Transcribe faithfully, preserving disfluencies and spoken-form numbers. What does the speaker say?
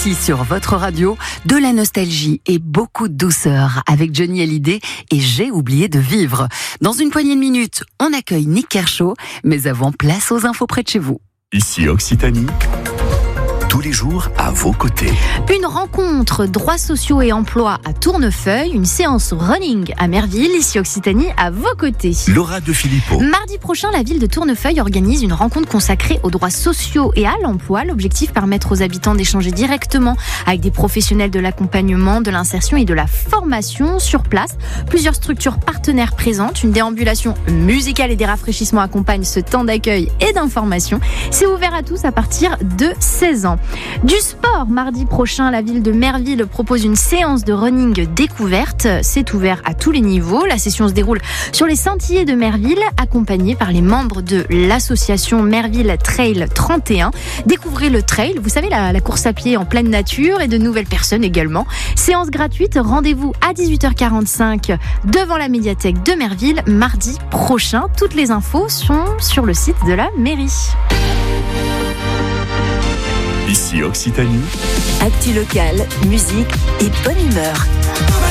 Ici sur votre radio, de la nostalgie et beaucoup de douceur avec Johnny Hallyday et J'ai oublié de vivre. Dans une poignée de minutes, on accueille Nick Kershaw, mais avant, place aux infos près de chez vous. Ici Occitanie, tous les jours à vos côtés. Une rencontre droits sociaux et emploi à Tournefeuille, une séance running à Merville, ici Occitanie, à vos côtés. Laura de Filippo. Mardi prochain, la ville de Tournefeuille organise une rencontre consacrée aux droits sociaux et à l'emploi. L'objectif, permettre aux habitants d'échanger directement avec des professionnels de l'accompagnement, de l'insertion et de la formation sur place. Plusieurs structures partenaires présentes. Une déambulation musicale et des rafraîchissements accompagnent ce temps d'accueil et d'information. C'est ouvert à tous à partir de seize ans. Du sport, mardi prochain, la ville de Merville propose une séance de running découverte. C'est ouvert à tous les niveaux. La session se déroule sur les sentiers de Merville, accompagnée par les membres de l'association Merville Trail trente et un. Découvrez le trail, vous savez, la, la course à pied en pleine nature, et de nouvelles personnes également. Séance gratuite, rendez-vous à dix-huit heures quarante-cinq devant la médiathèque de Merville, mardi prochain. Toutes les infos sont sur le site de la mairie. Ici Occitanie, Actu locale, musique et bonne humeur.